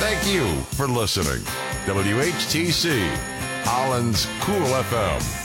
Thank you for listening. WHTC, Holland's Cool FM.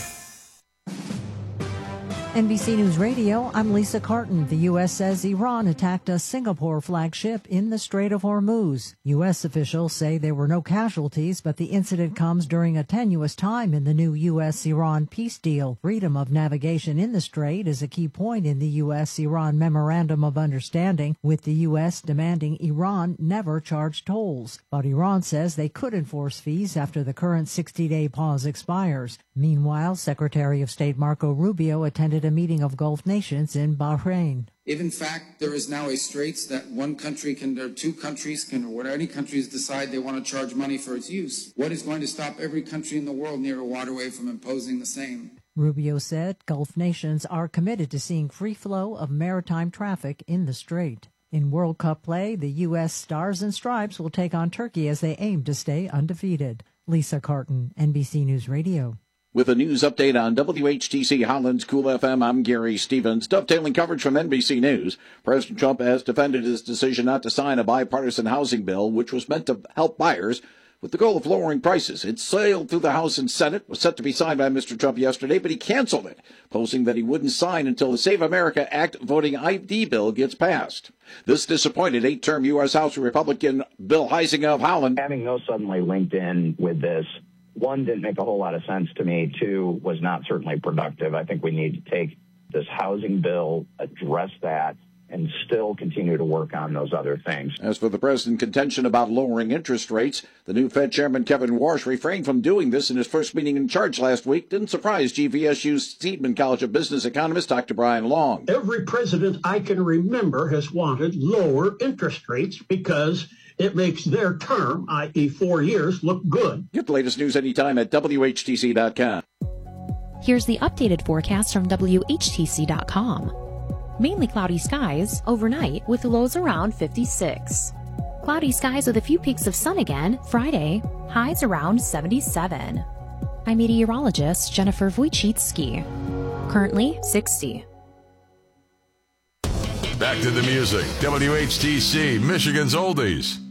NBC News Radio, I'm Lisa Carton. The U.S. says Iran attacked a Singapore flagship in the Strait of Hormuz. U.S. officials say there were no casualties, but the incident comes during a tenuous time in the new U.S.-Iran peace deal. Freedom of navigation in the strait is a key point in the U.S.-Iran Memorandum of Understanding, with the U.S. demanding Iran never charge tolls. But Iran says they could enforce fees after the current 60-day pause expires. Meanwhile, Secretary of State Marco Rubio attended a meeting of Gulf nations in Bahrain. If in fact there is now a straits that one country can, or two countries can, or whatever any countries decide they want to charge money for its use, what is going to stop every country in the world near a waterway from imposing the same? Rubio said Gulf nations are committed to seeing free flow of maritime traffic in the strait. In World Cup play, the U.S. Stars and Stripes will take on Turkey as they aim to stay undefeated. Lisa Carton, NBC News Radio. With a news update on WHTC Holland's Cool FM, I'm Gary Stevens. Dovetailing coverage from NBC News. President Trump has defended his decision not to sign a bipartisan housing bill, which was meant to help buyers with the goal of lowering prices. It sailed through the House and Senate, was set to be signed by Mr. Trump yesterday, but he canceled it, posting that he wouldn't sign until the Save America Act voting ID bill gets passed. This disappointed 8-term U.S. House Republican Bill Huizenga of Holland. Having those suddenly linked in with this, one, didn't make a whole lot of sense to me. Two, was not certainly productive. I think we need to take this housing bill, address that, and still continue to work on those other things. As for the president's contention about lowering interest rates, the new Fed Chairman Kevin Warsh refrained from doing this in his first meeting in charge last week. Didn't surprise GVSU's Seidman College of Business economist Dr. Brian Long. Every president I can remember has wanted lower interest rates because it makes their term, i.e. 4 years, look good. Get the latest news anytime at WHTC.com. Here's the updated forecast from WHTC.com. Mainly cloudy skies overnight with lows around 56. Cloudy skies with a few peaks of sun again Friday, highs around 77. I'm meteorologist Jennifer Wojcicki. Currently 60. Back to the music. WHTC, Michigan's Oldies.